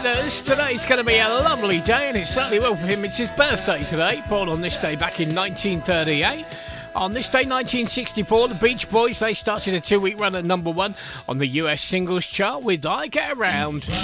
Fighters. Today's going to be a lovely day, and it certainly will for him. It's his birthday today, born on this day back in 1938. On this day, 1964, the Beach Boys, they started a 2-week run at number 1 on the US singles chart with I Get Around.